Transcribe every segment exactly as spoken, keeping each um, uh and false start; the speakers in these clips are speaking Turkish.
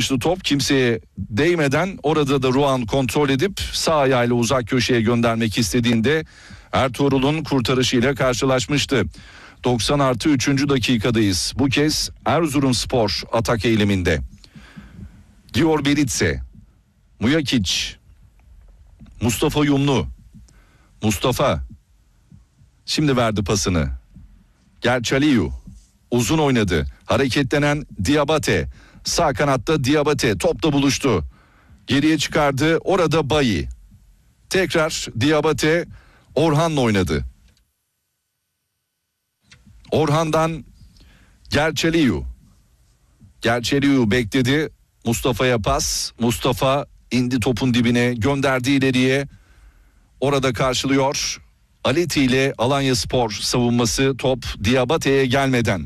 çalıştı top. Kimseye değmeden orada da Ruan kontrol edip sağ ayağıyla uzak köşeye göndermek istediğinde Ertuğrul'un kurtarışıyla karşılaşmıştı. doksan artı üçüncü dakikadayız. Bu kez Erzurumspor atak eyleminde. Gior Beritse, Mujakic, Mustafa Yumlu. Mustafa şimdi verdi pasını. Gerçaliyu uzun oynadı. Hareketlenen Diabate. Sağ kanatta Diabate topla buluştu. Geriye çıkardı. Orada Bayi. Tekrar Diabate Orhan'la oynadı. Orhan'dan Gerçaliyu. Gerçaliyu bekledi. Mustafa'ya pas. Mustafa indi topun dibine, gönderdi ileriye. Orada karşılıyor. Aleti ile Alanyaspor savunması, top Diabate'ye gelmeden.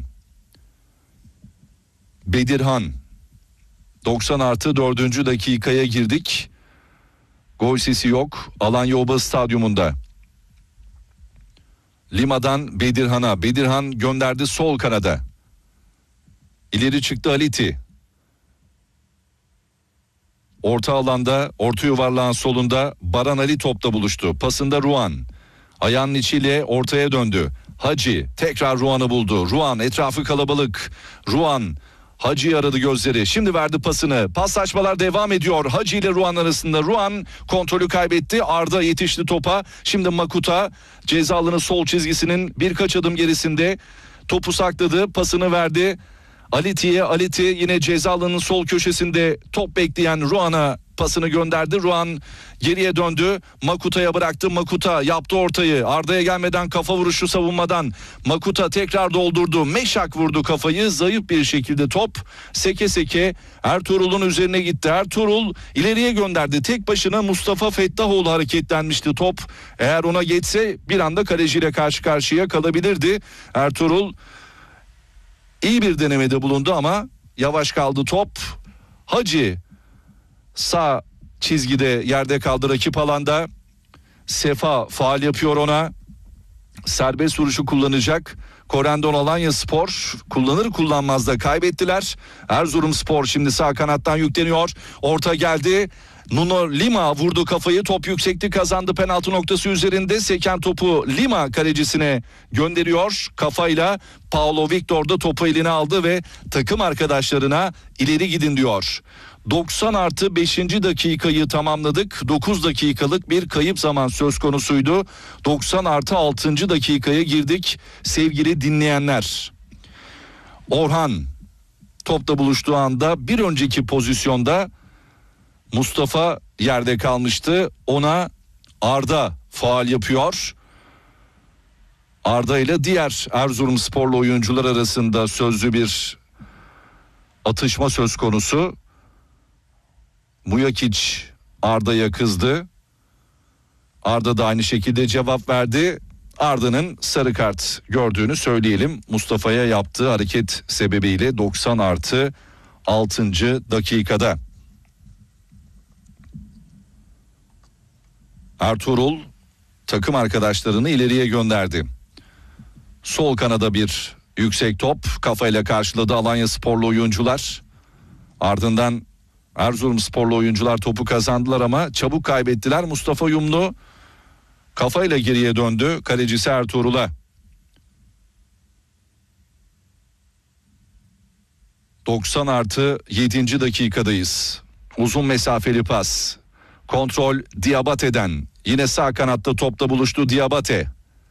Bedirhan. doksan artı dördüncü dakikaya girdik. Gol sesi yok Alanya Oba Stadyumunda. Lima'dan Bedirhan'a. Bedirhan gönderdi sol kanada. İleri çıktı Aleti. Orta alanda, orta yuvarlağın solunda Baran Ali topla buluştu. Pasında Ruan. Ayağının içiyle ortaya döndü. Hacı tekrar Ruan'ı buldu. Ruan etrafı kalabalık. Ruan Hacı'yı aradı gözleri. Şimdi verdi pasını. Paslaşmalar devam ediyor. Hacı ile Ruan arasında. Ruan kontrolü kaybetti. Arda yetişti topa. Şimdi Makuta ceza alanı sol çizgisinin birkaç adım gerisinde. Topu sakladı. Pasını verdi. Aleti'ye. Aleti yine ceza alanının sol köşesinde top bekleyen Ruan'a pasını gönderdi. Ruan geriye döndü. Makuta'ya bıraktı. Makuta yaptı ortayı. Arda'ya gelmeden kafa vuruşu savunmadan. Makuta tekrar doldurdu. Meşak vurdu kafayı. Zayıf bir şekilde top seke seke Ertuğrul'un üzerine gitti. Ertuğrul ileriye gönderdi. Tek başına Mustafa Fettahoğlu hareketlenmişti top. Eğer ona geçse bir anda kaleciyle karşı karşıya kalabilirdi. Ertuğrul iyi bir denemede bulundu ama yavaş kaldı top. Hacı sağ çizgide yerde kaldı rakip alanda. Sefa faul yapıyor ona. Serbest vuruşu kullanacak. Korendon Alanyaspor kullanır kullanmaz da kaybettiler. Erzurumspor şimdi sağ kanattan yükleniyor. Orta geldi. Nuno Lima vurdu kafayı. Top yüksekti, kazandı penaltı noktası üzerinde. Seken topu Lima kalecisine gönderiyor. Kafayla Paulo Victor da topu eline aldı ve takım arkadaşlarına ileri gidin diyor. doksan artı beşinci dakikayı tamamladık. dokuz dakikalık bir kayıp zaman söz konusuydu. doksan artı altıncı dakikaya girdik sevgili dinleyenler. Orhan topla buluştuğu anda bir önceki pozisyonda Mustafa yerde kalmıştı. Ona Arda faul yapıyor. Arda ile diğer Erzurumsporlu oyuncular arasında sözlü bir atışma söz konusu. Mujakic Arda'ya kızdı. Arda da aynı şekilde cevap verdi. Arda'nın sarı kart gördüğünü söyleyelim. Mustafa'ya yaptığı hareket sebebiyle doksan artı altıncı dakikada. Ertuğrul takım arkadaşlarını ileriye gönderdi. Sol kanada bir yüksek top kafayla karşıladı Alanyasporlu oyuncular. Ardından Erzurumsporlu oyuncular topu kazandılar ama çabuk kaybettiler. Mustafa Yumlu kafayla geriye döndü kalecisi Ertuğrul'a. doksan artı yedinci dakikadayız. Uzun mesafeli pas. Kontrol Diabate'den. Yine sağ kanatta topla buluştu Diabate.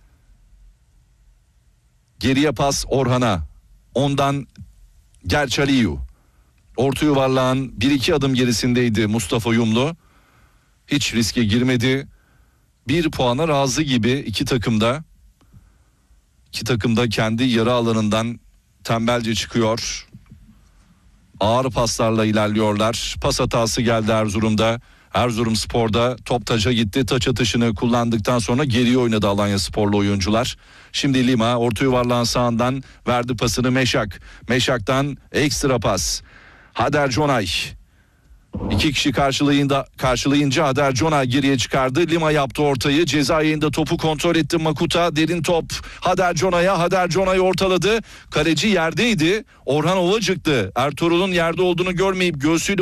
Geriye pas Orhan'a. Ondan Gerçaliyu. Orta yuvarlağın bir iki adım gerisindeydi Mustafa Yumlu. Hiç riske girmedi. Bir puana razı gibi iki takımda. İki takımda kendi yarı alanından tembelce çıkıyor. Ağır paslarla ilerliyorlar. Pas hatası geldi Erzurum'da. Erzurumspor'da top taça gitti. Taç atışını kullandıktan sonra geriye oynadı Alanyasporlu oyuncular. Şimdi Lima orta yuvarlağın sağından verdi pasını Meşak. Meşak'tan ekstra pas. Hader Conay. İki kişi karşılayınca, karşılayınca Hader Conay geriye çıkardı. Lima yaptı ortayı. Ceza yayında topu kontrol etti Makuta. Derin top Hader Conay'a. Hader Conay ortaladı. Kaleci yerdeydi. Orhan Ovacık'tı. Ertuğrul'un yerde olduğunu görmeyip göğsüyle